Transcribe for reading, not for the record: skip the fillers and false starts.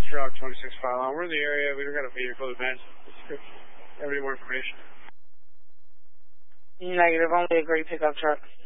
Truck 26 file on. We're in the area. We don't got a vehicle advance description. Have any more information? Negative. Only a gray pickup truck.